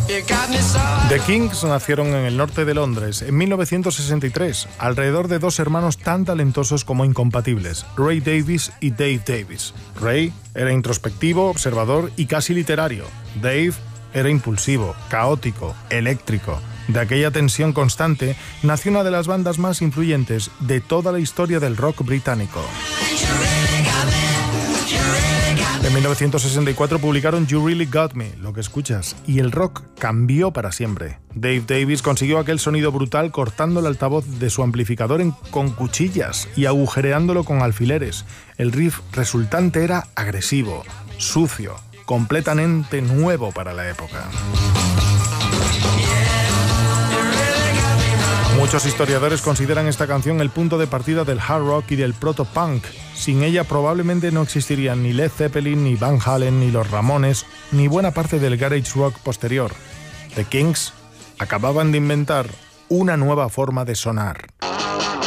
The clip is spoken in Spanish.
The Kinks nacieron en el norte de Londres en 1963, alrededor de dos hermanos tan talentosos como incompatibles, Ray Davies y Dave Davies. Ray era introspectivo, observador y casi literario. Dave era impulsivo, caótico, eléctrico. De aquella tensión constante nació una de las bandas más influyentes de toda la historia del rock británico. En 1964 publicaron You Really Got Me, lo que escuchas, y el rock cambió para siempre. Dave Davies consiguió aquel sonido brutal cortando el altavoz de su amplificador con cuchillas y agujereándolo con alfileres. El riff resultante era agresivo, sucio, completamente nuevo para la época. Muchos historiadores consideran esta canción el punto de partida del hard rock y del proto-punk. Sin ella probablemente no existirían ni Led Zeppelin, ni Van Halen, ni los Ramones, ni buena parte del garage rock posterior. The Kinks acababan de inventar una nueva forma de sonar.